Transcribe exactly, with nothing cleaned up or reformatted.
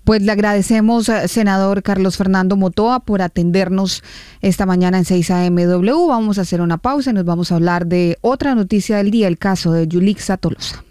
Pues le agradecemos, senador Carlos Fernando Motoa, por atendernos esta mañana en seis A M W. Vamos a hacer una pausa y nos vamos a hablar de otra noticia del día, el caso de Yulixa Tolosa.